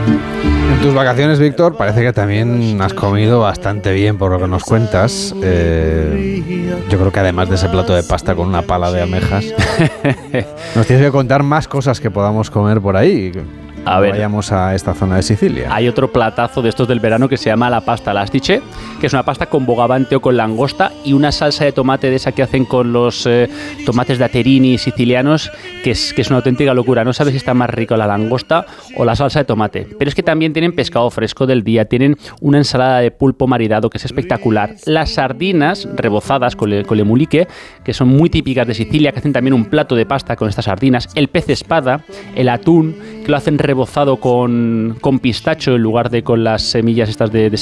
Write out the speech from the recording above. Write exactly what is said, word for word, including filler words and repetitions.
En tus vacaciones, Víctor, parece que también has comido bastante bien por lo que nos cuentas. Eh, yo creo que además de ese plato de pasta con una pala de almejas, nos tienes que contar más cosas que podamos comer por ahí. A ver, vayamos a esta zona de Sicilia. Hay otro platazo de estos del verano que se llama la pasta all'astice, que es una pasta con bogavante o con langosta y una salsa de tomate de esa que hacen con los eh, tomates de Aterini sicilianos, que es, que es una auténtica locura. No sabes si está más rico la langosta o la salsa de tomate. Pero es que también tienen pescado fresco del día, tienen una ensalada de pulpo maridado que es espectacular. Las sardinas rebozadas con le, con lemulique, que son muy típicas de Sicilia, que hacen también un plato de pasta con estas sardinas. El pez espada, el atún, que lo hacen rebozado con, con pistacho en lugar de con las semillas estas de, de